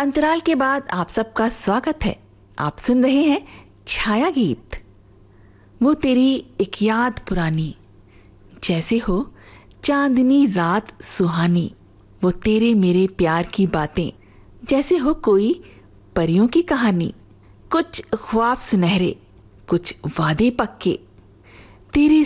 अंतराल के बाद आप सबका स्वागत है। आप सुन रहे हैं छाया गीत। वो तेरी एक याद पुरानी, जैसे हो चांदनी रात सुहानी। वो तेरे मेरे प्यार की बातें, जैसे हो कोई परियों की कहानी। कुछ ख्वाब सुनहरे, कुछ वादे पक्के, तेरे